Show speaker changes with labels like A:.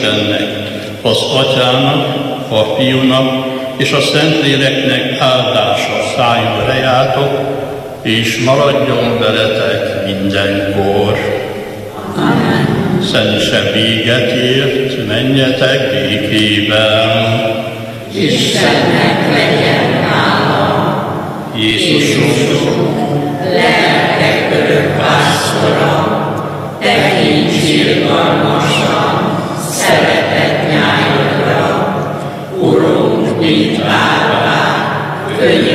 A: Istennek, az Atyának, a Fiúnak és a Szentléleknek áldása szálljon rejátok, és maradjon veletek mindenkor.
B: Amen.
A: Szentse véget ért, menjetek békében.
B: Istennek legyen hála.
A: Jézusom,
B: lelkek örök pásztora, tekints irgalmasan, szeretett nyájadra, Urunk, mint várván,